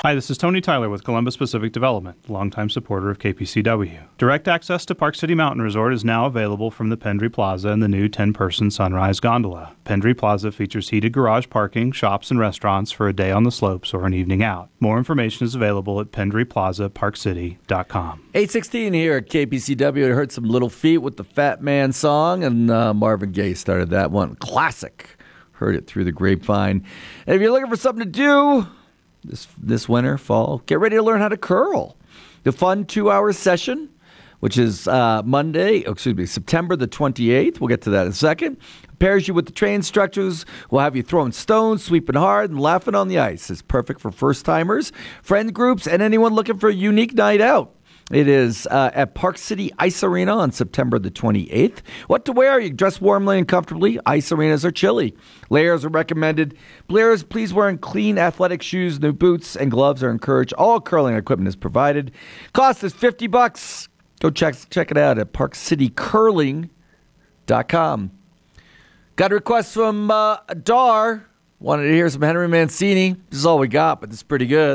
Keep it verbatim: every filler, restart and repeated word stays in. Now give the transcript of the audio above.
Hi, this is Tony Tyler with Columbus Pacific Development, longtime supporter of K P C W. Direct access to Park City Mountain Resort is now available from the Pendry Plaza and the new ten-person Sunrise Gondola. Pendry Plaza features heated garage parking, shops, and restaurants for a day on the slopes or an evening out. More information is available at pendry plaza park city dot com. eight sixteen here at K P C W. I heard some Little Feat with the Fat Man song, and uh, Marvin Gaye started that one. Classic. Heard it through the grapevine. And if you're looking for something to do this this winter, fall, get ready to learn how to curl. The fun two-hour session, which is uh, Monday, oh, excuse me, September the twenty-eighth. We'll get to that in a second. Pairs you with the train instructors. We'll have you throwing stones, sweeping hard, and laughing on the ice. It's perfect for first-timers, friend groups, and anyone looking for a unique night out. It is uh, at Park City Ice Arena on September the twenty-eighth. What to wear? You can dress warmly and comfortably. Ice arenas are chilly. Layers are recommended. Players, please wear clean athletic shoes. New boots and gloves are encouraged. All curling equipment is provided. Cost is fifty bucks. Go check check it out at park city curling dot com. Got a request from uh, Dar. Wanted to hear some Henry Mancini. This is all we got, but it's pretty good.